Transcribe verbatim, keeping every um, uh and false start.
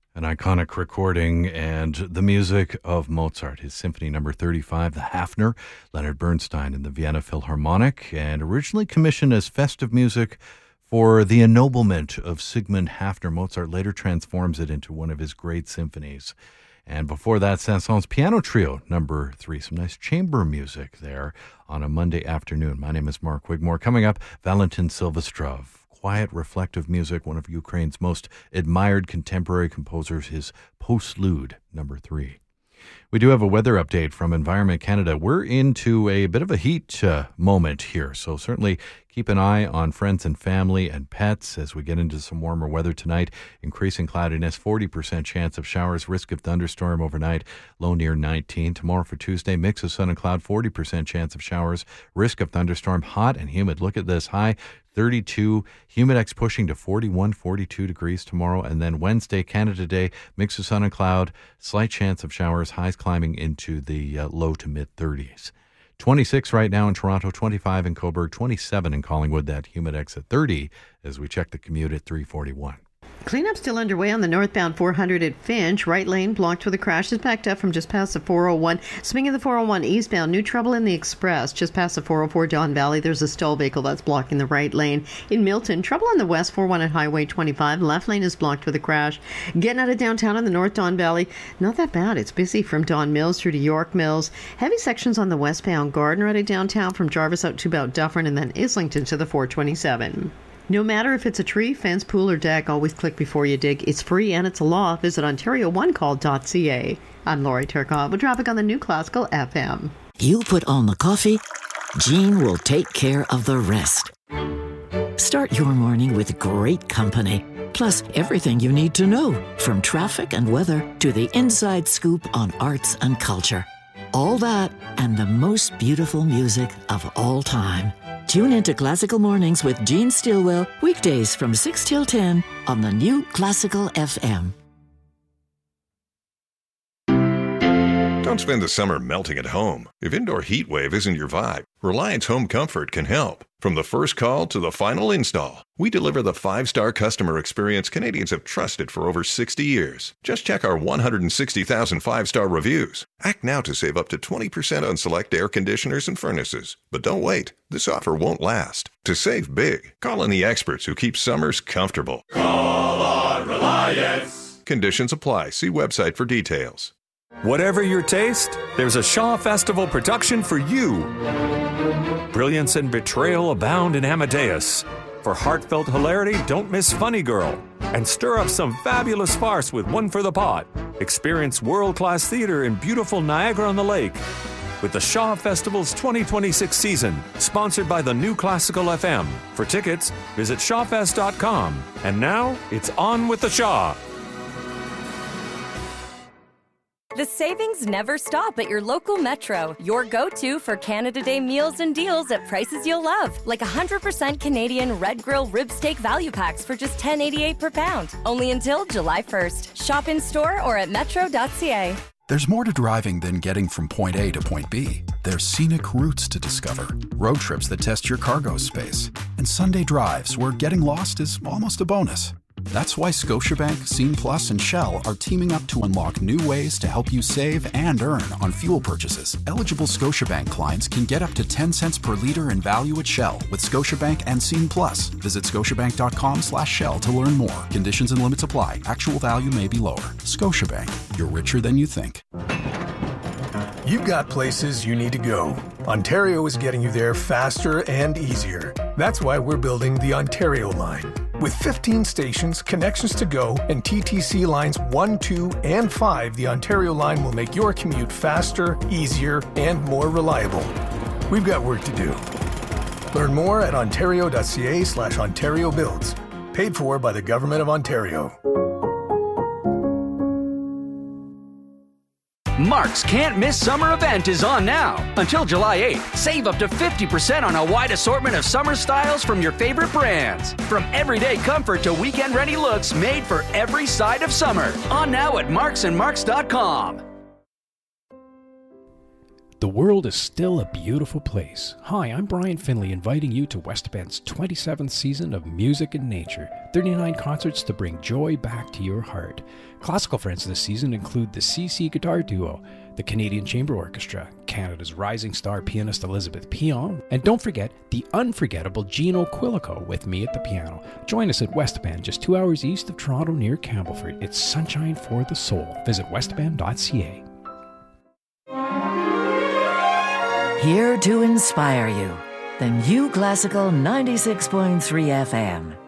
An iconic recording and the music of Mozart, his Symphony Number thirty-five, the Hafner, Leonard Bernstein and the Vienna Philharmonic, and originally commissioned as festive music for the ennoblement of Sigmund Hafner. Mozart later transforms it into one of his great symphonies. And before that, Saint-Saëns Piano Trio, number three. Some nice chamber music there on a Monday afternoon. My name is Mark Wigmore. Coming up, Valentin Silvestrov. Quiet, reflective music, one of Ukraine's most admired contemporary composers, his Postlude, number three. We do have a weather update from Environment Canada. We're into a bit of a heat uh, moment here, so certainly keep an eye on friends and family and pets as we get into some warmer weather tonight. Increasing cloudiness, forty percent chance of showers, risk of thunderstorm overnight, low near nineteen. Tomorrow for Tuesday, mix of sun and cloud, forty percent chance of showers, risk of thunderstorm, hot and humid. Look at this, high thirty-two, humidex pushing to forty-one, forty-two degrees tomorrow. And then Wednesday, Canada Day, mix of sun and cloud, slight chance of showers, highs climbing into the uh, low to mid thirties. twenty-six right now in Toronto, twenty-five in Cobourg, twenty-seven in Collingwood, that humidex at thirty as we check the commute at three forty-one. Cleanup still underway on the northbound four hundred at Finch. Right lane blocked with a crash is backed up from just past the four oh one. Swinging the four oh one eastbound, new trouble in the express. Just past the four oh four Don Valley, there's a stall vehicle that's blocking the right lane. In Milton, trouble on the west four oh one at Highway twenty-five. Left lane is blocked with a crash. Getting out of downtown on the north Don Valley, not that bad. It's busy from Don Mills through to York Mills. Heavy sections on the westbound Garden Road at downtown from Jarvis out to about Dufferin and then Islington to the four twenty-seven. No matter if it's a tree, fence, pool, or deck, always click before you dig. It's free and it's a law. Visit ontario one call dot c a. I'm Lori Turcotte with traffic on the New Classical F M. You put on the coffee, Jean will take care of the rest. Start your morning with great company, plus everything you need to know, from traffic and weather to the inside scoop on arts and culture. All that and the most beautiful music of all time. Tune into Classical Mornings with Jean Stilwell, weekdays from six till ten on the New Classical F M. Don't spend the summer melting at home. If indoor heat wave isn't your vibe, Reliance Home Comfort can help. From the first call to the final install, we deliver the five-star customer experience Canadians have trusted for over sixty years. Just check our one hundred sixty thousand five-star reviews. Act now to save up to twenty percent on select air conditioners and furnaces. But don't wait. This offer won't last. To save big, call in the experts who keep summers comfortable. Call on Reliance. Conditions apply. See website for details. Whatever your taste, there's a Shaw Festival production for you. Brilliance and betrayal abound in Amadeus. For heartfelt hilarity, don't miss Funny Girl. And stir up some fabulous farce with One for the Pot. Experience world-class theater in beautiful Niagara-on-the-Lake. With the Shaw Festival's twenty twenty-six season, sponsored by the New Classical F M. For tickets, visit shawfest dot com. And now, it's on with the Shaw. The savings never stop at your local Metro, your go-to for Canada Day meals and deals at prices you'll love, like one hundred percent Canadian Red Grill rib steak value packs for just ten eighty-eight per pound. Only until July first. Shop in store or at metro dot c a. There's more to driving than getting from point A to point B. There's scenic routes to discover, road trips that test your cargo space, and Sunday drives where getting lost is almost a bonus. That's why Scotiabank, Scene Plus, and Shell are teaming up to unlock new ways to help you save and earn on fuel purchases. Eligible Scotiabank clients can get up to ten cents per litre in value at Shell with Scotiabank and Scene Plus. Visit scotiabank.com slash Shell to learn more. Conditions and limits apply. Actual value may be lower. Scotiabank. You're richer than you think. You've got places you need to go. Ontario is getting you there faster and easier. That's why we're building the Ontario line. With fifteen stations, connections to go, and T T C lines one, two, and five, the Ontario line will make your commute faster, easier, and more reliable. We've got work to do. Learn more at ontario.ca slash Ontario Builds. Paid for by the Government of Ontario. Mark's Can't Miss Summer event is on now. Until July eighth, save up to fifty percent on a wide assortment of summer styles from your favorite brands. From everyday comfort to weekend-ready looks made for every side of summer. On now at marks and marks dot com. The world is still a beautiful place. Hi, I'm Brian Finley, inviting you to West Bend's twenty-seventh season of Music and Nature. thirty-nine concerts to bring joy back to your heart. Classical friends this season include the C C Guitar Duo, the Canadian Chamber Orchestra, Canada's rising star pianist Elizabeth Pion, and don't forget the unforgettable Gino Quilico with me at the piano. Join us at West Bend, just two hours east of Toronto near Campbellford. It's sunshine for the soul. Visit westbend dot c a. Here to inspire you. The New Classical ninety-six point three F M.